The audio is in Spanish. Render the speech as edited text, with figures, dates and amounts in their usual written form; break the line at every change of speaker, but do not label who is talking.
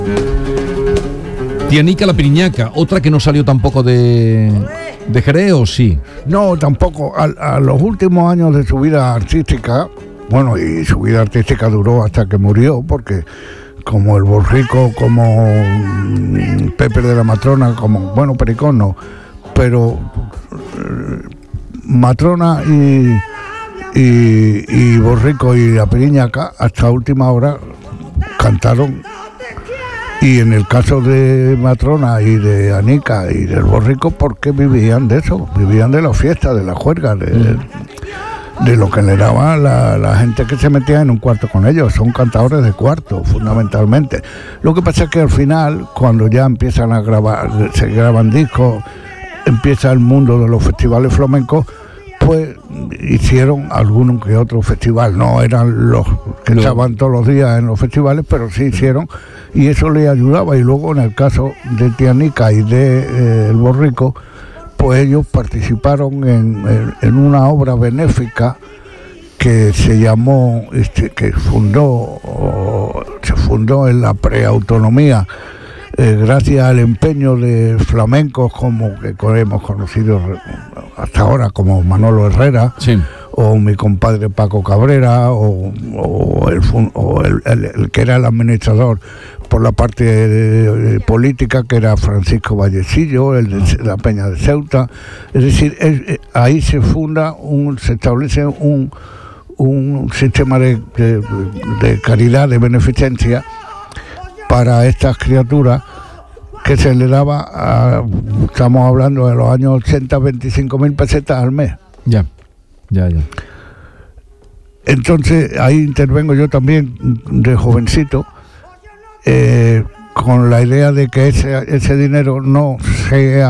Tianica la Piriñaca, otra que no salió tampoco de Jerez, ¿o sí?
No, tampoco. A los últimos años de su vida artística, bueno, y su vida artística duró hasta que murió, porque como el Borrico, como Pepe de la Matrona, como, bueno, Pericón no, pero Matrona y Borrico y la Piriñaca hasta última hora cantaron. Y en el caso de Matrona y de Anica y del Borrico, porque vivían de eso, vivían de la fiesta, de la juerga, de lo que le daba la gente que se metía en un cuarto con ellos. Son cantadores de cuarto, fundamentalmente. Lo que pasa es que al final, cuando ya empiezan a grabar, se graban discos, empieza el mundo de los festivales flamencos, pues hicieron algún que otro festival. No eran los que estaban todos los días en los festivales, pero sí hicieron, y eso les ayudaba. Y luego en el caso de Tianica y de El Borrico, pues ellos participaron en una obra benéfica que se llamó, que se fundó en la preautonomía, gracias al empeño de flamencos como que hemos conocido hasta ahora, como Manolo Herrera, sí, o mi compadre Paco Cabrera, o el que era el administrador por la parte política, que era Francisco Vallecillo, el de la Peña de Ceuta. Es decir, ahí se funda, se establece un sistema de caridad, de beneficencia para estas criaturas, que se le daba, estamos hablando de los años 80, 25.000 pesetas al mes.
Ya.
Entonces ahí intervengo yo también de jovencito, con la idea de que ese dinero no sea